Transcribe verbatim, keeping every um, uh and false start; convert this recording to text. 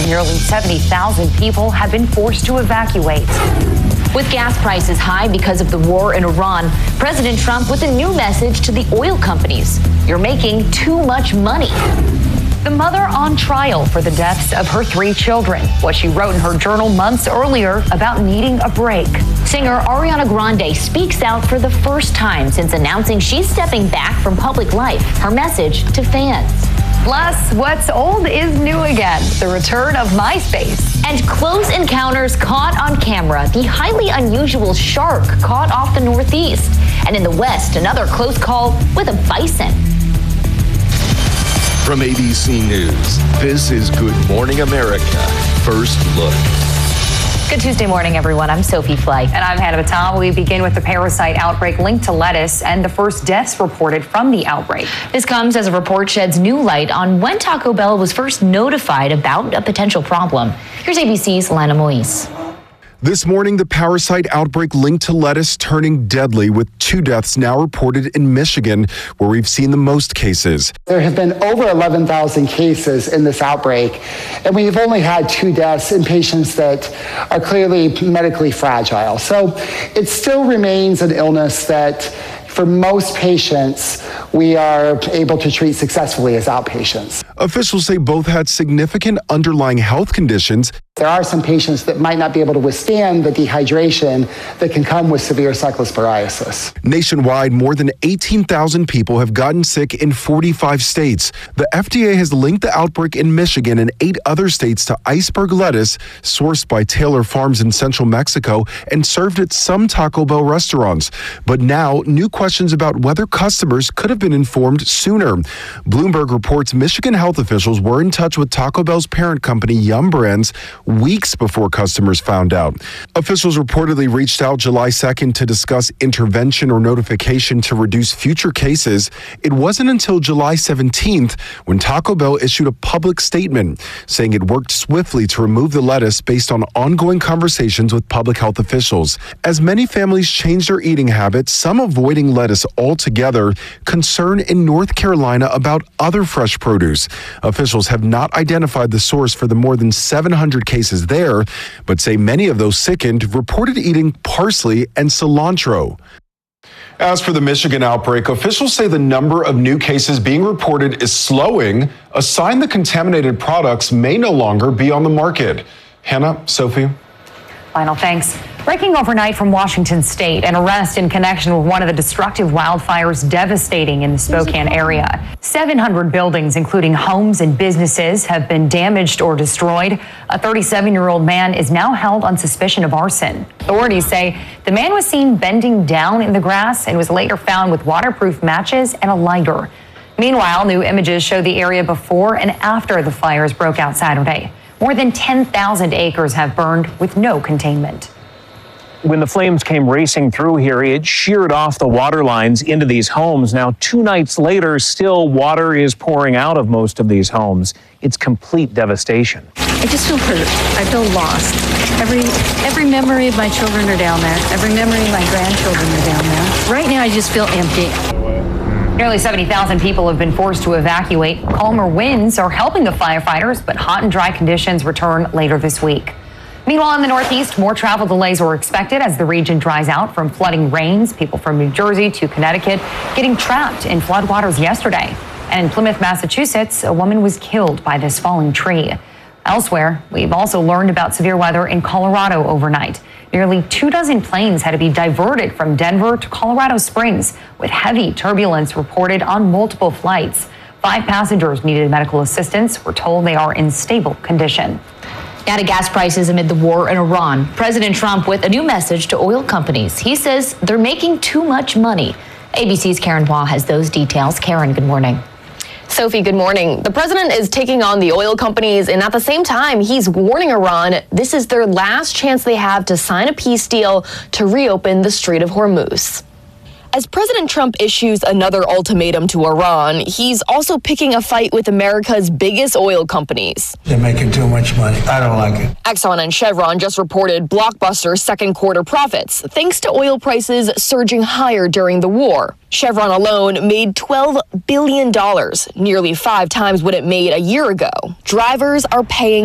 nearly seventy thousand people have been forced to evacuate. With gas prices high because of the war in Iran, President Trump with a new message to the oil companies. You're making too much money. The mother on trial for the deaths of her three children. What she wrote in her journal months earlier about needing a break. Singer Ariana Grande speaks out for the first time since announcing she's stepping back from public life. Her message to fans. Plus, what's old is new again. The return of MySpace. And close encounters caught on camera. The highly unusual shark caught off the Northeast. And in the West, another close call with a bison. From A B C News, this is Good Morning America. First Look. Good Tuesday morning, everyone. I'm Sophie Flay. And I'm Hannah Batal. We begin with the parasite outbreak linked to lettuce and the first deaths reported from the outbreak. This comes as a report sheds new light on when Taco Bell was first notified about a potential problem. Here's A B C's Lana Moise. This morning, the parasite outbreak linked to lettuce turning deadly, with two deaths now reported in Michigan, where we've seen the most cases. There have been over eleven thousand cases in this outbreak, and we've only had two deaths in patients that are clearly medically fragile. So it still remains an illness that, for most patients, we are able to treat successfully as outpatients. Officials say both had significant underlying health conditions. There are some patients that might not be able to withstand the dehydration that can come with severe cyclosporiasis. Nationwide, more than eighteen thousand people have gotten sick in forty-five states. The F D A has linked the outbreak in Michigan and eight other states to iceberg lettuce, sourced by Taylor Farms in central Mexico and served at some Taco Bell restaurants. But now, new questions about whether customers could have been informed sooner. Bloomberg reports Michigan health officials were in touch with Taco Bell's parent company, Yum Brands, weeks before customers found out. Officials reportedly reached out July second to discuss intervention or notification to reduce future cases. It wasn't until July seventeenth when Taco Bell issued a public statement saying it worked swiftly to remove the lettuce based on ongoing conversations with public health officials. As many families change their eating habits, some avoiding lettuce altogether, concern in North Carolina about other fresh produce. Officials have not identified the source for the more than seven hundred cases there, but say many of those sickened reported eating parsley and cilantro. As for the Michigan outbreak, officials say the number of new cases being reported is slowing, a sign that contaminated products may no longer be on the market. Hannah, Sophie. Final thanks. Breaking overnight from Washington State, an arrest in connection with one of the destructive wildfires devastating in the Spokane area. seven hundred buildings, including homes and businesses, have been damaged or destroyed. A thirty-seven-year-old man is now held on suspicion of arson. Authorities say the man was seen bending down in the grass and was later found with waterproof matches and a lighter. Meanwhile, new images show the area before and after the fires broke out Saturday. More than ten thousand acres have burned with no containment. When the flames came racing through here, it sheared off the water lines into these homes. Now, two nights later, still water is pouring out of most of these homes. It's complete devastation. I just feel hurt. I feel lost. Every every memory of my children are down there. Every memory of my grandchildren are down there. Right now, I just feel empty. Nearly seventy thousand people have been forced to evacuate. Calmer winds are helping the firefighters, but hot and dry conditions return later this week. Meanwhile, in the Northeast, more travel delays are expected as the region dries out from flooding rains. People from New Jersey to Connecticut getting trapped in floodwaters yesterday. And in Plymouth, Massachusetts, a woman was killed by this falling tree. Elsewhere, we've also learned about severe weather in Colorado overnight. Nearly two dozen planes had to be diverted from Denver to Colorado Springs, with heavy turbulence reported on multiple flights. Five passengers needed medical assistance. We're told they are in stable condition. Now to gas prices amid the war in Iran. President Trump with a new message to oil companies. He says they're making too much money. A B C's Karen Hua has those details. Karen, good morning. Sophie, good morning. The president is taking on the oil companies, and at the same time, he's warning Iran this is their last chance they have to sign a peace deal to reopen the Strait of Hormuz. As President Trump issues another ultimatum to Iran, he's also picking a fight with America's biggest oil companies. They're making too much money. I don't like it. Exxon and Chevron just reported blockbuster second quarter profits, thanks to oil prices surging higher during the war. Chevron alone made twelve billion dollars, nearly five times what it made a year ago. Drivers are paying